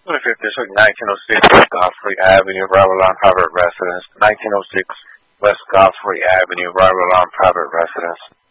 25th District, 1906 West Godfrey Avenue, Ravalan Private Residence. 1906 West Godfrey Avenue, Ravalan Private Residence.